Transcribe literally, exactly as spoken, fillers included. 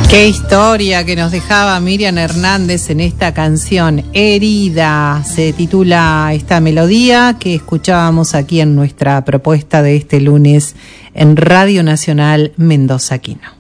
Qué historia que nos dejaba Miriam Hernández en esta canción, Herida, se titula esta melodía que escuchábamos aquí en nuestra propuesta de este lunes en Radio Nacional Mendoza Quino.